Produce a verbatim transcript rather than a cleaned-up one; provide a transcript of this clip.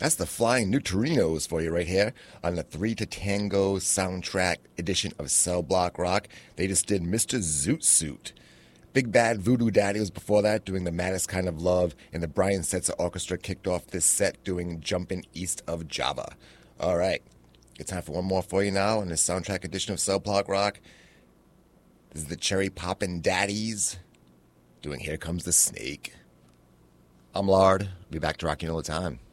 That's the Flying Neutrinos for you right here on the three to Tango soundtrack edition of Cell Block Rock. They just did Mister Zoot Suit. Big Bad Voodoo Daddy was before that, doing The Maddest Kind of Love, and the Brian Setzer Orchestra kicked off this set doing Jumpin' East of Java. All right, it's time for one more for you now on this soundtrack edition of Cell Block Rock. This is the Cherry Poppin' Daddies doing Here Comes the Snake. I'm Lard. Be back to rock you all the time.